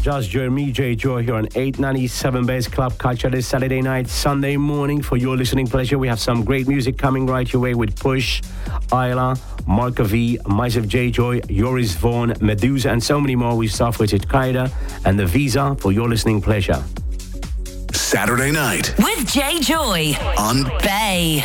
Just Jeremy J. Joy here on 897 Base Club Culture this Saturday night, Sunday morning. For your listening pleasure, we have some great music coming right your way with Push, Isla, Marka V, myself J. Joy, Joris Vaughan, Medusa, and so many more. We start with Qaeda and the Visa for your listening pleasure. Saturday night with J. Joy on Bay.